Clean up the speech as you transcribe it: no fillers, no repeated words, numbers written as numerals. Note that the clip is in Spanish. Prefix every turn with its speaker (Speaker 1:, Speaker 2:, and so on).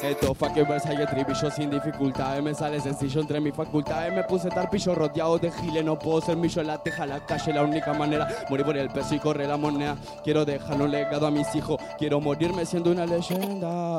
Speaker 1: Esto fucking Versailles tribillo sin dificultades. Me sale sencillo entre mis facultades. Me puse tarpillo rodeado de giles. No puedo ser millo en la teja, la calle. La única manera, morir por el peso y correr la moneda. Quiero dejar un legado a mis hijos. Quiero morirme siendo una leyenda.